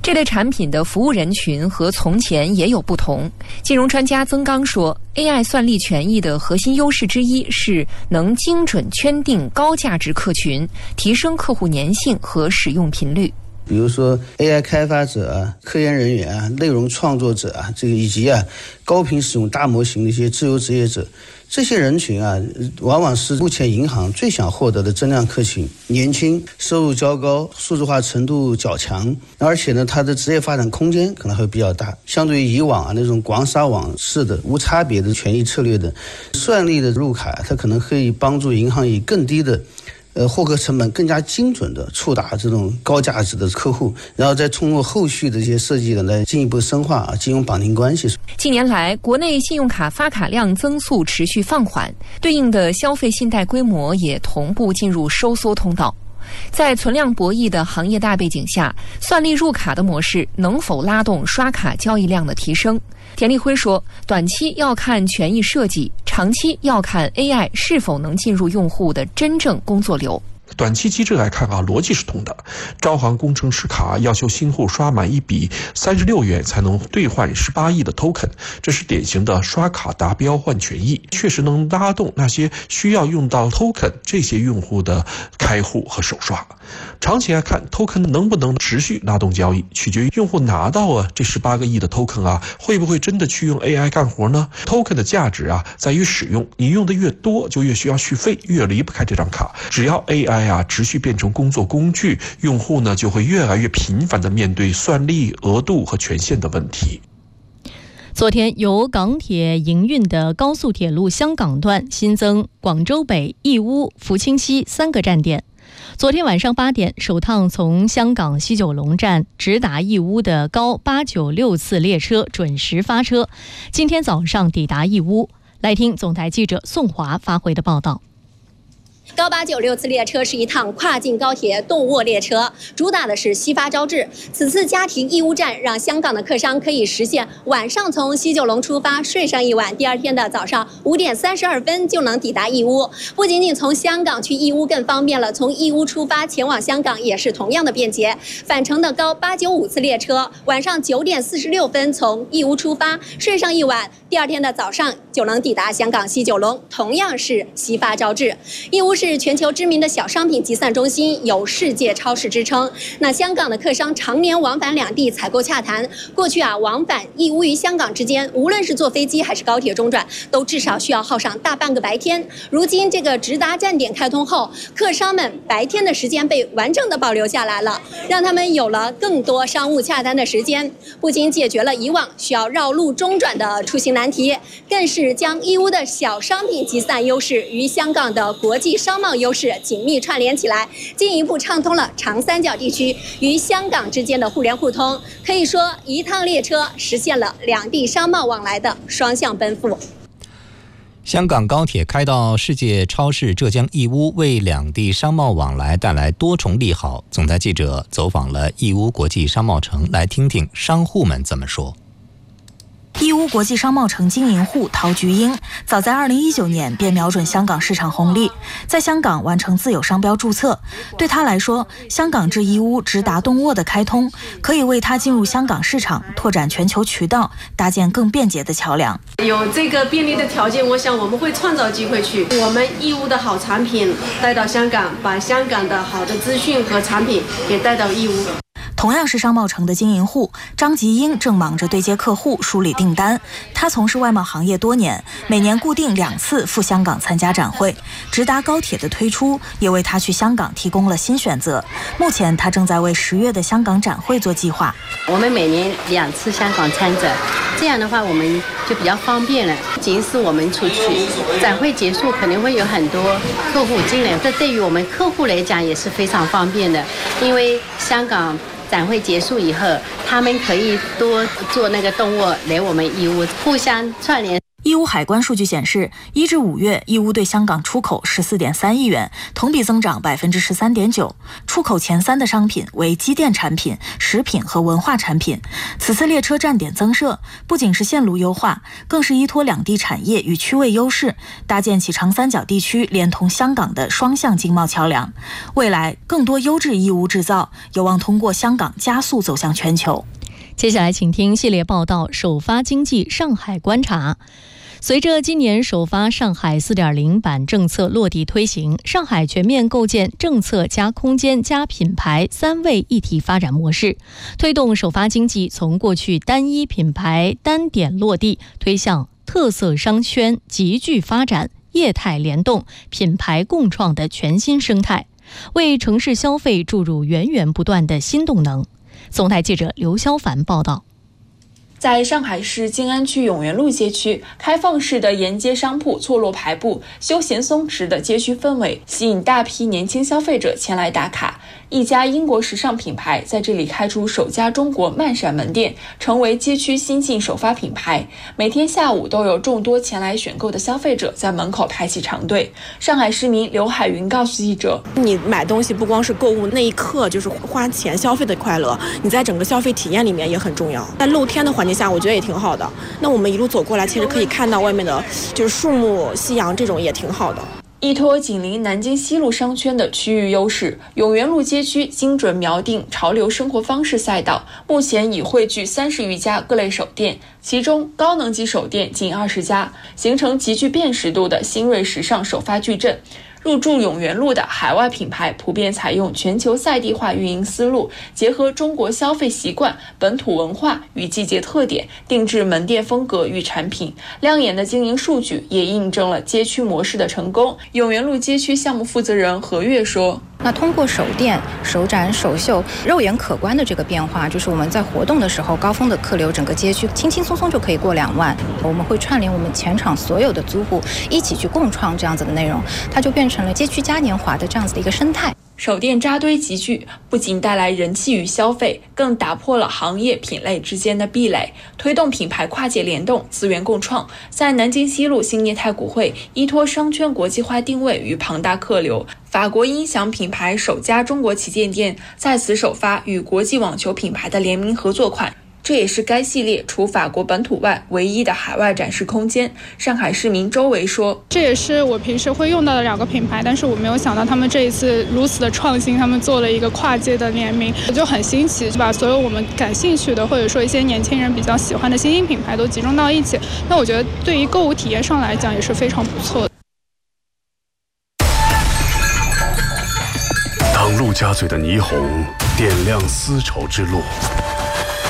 这类产品的服务人群和从前也有不同。金融专家曾刚说 ，AI 算力权益的核心优势之一是能精准圈定高价值客群，提升客户粘性和使用频率。 比如说 AI 开发者啊、科研人员啊、内容创作者啊，以及高频使用大模型的一些自由职业者，这些人群啊，往往是目前银行最想获得的增量客群。年轻、收入较高、数字化程度较强，而且呢，它的职业发展空间可能会比较大。相对于以往那种广撒网式的无差别的权益策略的算力的入卡，它可能可以帮助银行以更低的获客成本更加精准的触达这种高价值的客户，然后再通过后续的这些设计呢，来进一步深化金融绑定关系。 近年来，国内信用卡发卡量增速持续放缓，对应的消费信贷规模也同步进入收缩通道。在存量博弈的行业大背景下，算力入卡的模式能否拉动刷卡交易量的提升？田立辉说，短期要看权益设计，长期要看 AI 是否能进入用户的真正工作流。 短期机制来看逻辑是通的。招行工程师卡要求新户刷满1笔36元才能兑换18亿的 token， 这是典型的刷卡达标换权益，确实能拉动那些需要用到 token 这些用户的开户和首刷。长期来看 token 能不能持续拉动交易，取决于用户拿到这18个亿的 token 会不会真的去用 AI 干活呢？ token 的价值在于使用，你用的越多就越需要续费，越离不开这张卡。只要 AI 持续变成工作工具，用户呢就会越来越频繁地面对算力、额度和权限的问题。 昨天，由港铁营运的高速铁路香港段新增广州北、义乌、福清西3个站点。昨天晚上8点，首趟从香港西九龙站直达义乌的高896次列车准时发车，今天早上抵达义乌。来听总台记者宋华发回的报道。 高896次列车是一趟跨境高铁动卧列车，主打的是西发招致。此次家庭义乌站让香港的客商可以实现晚上从西九龙出发，睡上一晚，第二天的早上5点32分就能抵达义乌。不仅仅从香港去义乌更方便了，从义乌出发前往香港也是同样的便捷。返程的高895次列车晚上9点46分从义乌出发，睡上一晚，第二天的早上就能抵达香港西九龙，同样是西发招致。义乌是全球知名的小商品集散中心，有世界超市之称。那香港的客商常年往返两地采购洽谈，过去往返义乌与香港之间，无论是坐飞机还是高铁中转，都至少需要耗上大半个白天。如今这个直达站点开通后，客商们白天的时间被完整的保留下来了，让他们有了更多商务洽谈的时间，不仅解决了以往需要绕路中转的出行难题，更是将义乌的小商品集散优势与香港的国际商贸优势紧密串联起来，进一步畅通了长三角地区与香港之间的互联互通。可以说，一趟列车实现了两地商贸往来的双向奔赴。 香港高铁开到世界超市浙江义乌，为两地商贸往来带来多重利好。总台记者走访了义乌国际商贸城，来听听商户们怎么说。 义乌国际商贸城经营户陶菊英早在2019年便瞄准香港市场红利，在香港完成自有商标注册。对他来说，香港至义乌直达动卧的开通，可以为他进入香港市场、拓展全球渠道搭建更便捷的桥梁。 有这个便利的条件，我想我们会创造机会去我们义乌的好产品带到香港，把香港的好的资讯和产品也带到义乌。 同样是商贸城的经营户张吉英正忙着对接客户、梳理订单。他从事外贸行业多年，每年固定2次赴香港参加展会。直达高铁的推出也为他去香港提供了新选择。目前他正在为10月的香港展会做计划。 我们每年2次香港参展，这样的话我们就比较方便了。仅是我们出去，展会结束肯定会有很多客户进来，这对于我们客户来讲也是非常方便的，因为香港展会结束以后，他们可以多做那个动卧来我们义乌，互相串联。 义乌海关数据显示，1至5月，义乌对香港出口14.3亿元，同比增长13.9%。出口前3的商品为机电产品、食品和文化产品。此次列车站点增设，不仅是线路优化，更是依托两地产业与区位优势，搭建起长三角地区连同香港的双向经贸桥梁。未来，更多优质义乌制造有望通过香港加速走向全球。 接下来请听系列报道，首发经济上海观察。随着今年首发上海 4.0 版政策落地推行，上海全面构建政策加空间加品牌3位一体发展模式，推动首发经济从过去单一品牌单点落地，推向特色商圈集聚发展、业态联动、品牌共创的全新生态，为城市消费注入源源不断的新动能。总台记者刘潇凡报道。 在上海市静安区永源路街区，开放式的沿街商铺错落排布，休闲松弛的街区氛围吸引大批年轻消费者前来打卡。一家英国时尚品牌在这里开出首家中国漫闪门店，成为街区新晋首发品牌。每天下午都有众多前来选购的消费者在门口排起长队。上海市民刘海云告诉记者：“ 你买东西不光是购物那一刻，就是花钱消费的快乐，你在整个消费体验里面也很重要。在露天的环境下，我觉得也挺好的。那我们一路走过来，其实可以看到外面的就是树木、夕阳，这种也挺好的。” 依托紧邻南京西路商圈的区域优势，永源路街区精准瞄定潮流生活方式赛道，目前已汇聚30余家各类手店，其中高能级手店近20家，形成极具辨识度的新锐时尚首发矩阵。入驻永源路的海外品牌普遍采用全球在地化运营思路，结合中国消费习惯、本土文化与季节特点，定制门店风格与产品。亮眼的经营数据也印证了街区模式的成功。永源路街区项目负责人何月说：“ 那通过手店、首展、首秀，肉眼可观的这个变化，就是我们在活动的时候，高峰的客流，整个街区轻轻松松就可以过2万。我们会串联我们全场所有的租户一起去共创这样子的内容，它就变成了街区嘉年华的这样子的一个生态。” 手店扎堆集聚，不仅带来人气与消费，更打破了行业品类之间的壁垒，推动品牌跨界联动、资源共创。在南京西路新业态股会，依托商圈国际化定位与庞大客流，法国音响品牌首家中国旗舰店在此首发与国际网球品牌的联名合作款。这也是该系列除法国本土外唯一的海外展示空间。上海市民周维说：“ 这也是我平时会用到的2个品牌，但是我没有想到他们这一次如此的创新，他们做了一个跨界的联名，我就很新奇，就把所有我们感兴趣的或者说一些年轻人比较喜欢的新兴品牌都集中到一起。那我觉得对于购物体验上来讲也是非常不错的。” 当陆家嘴的霓虹点亮丝绸之路，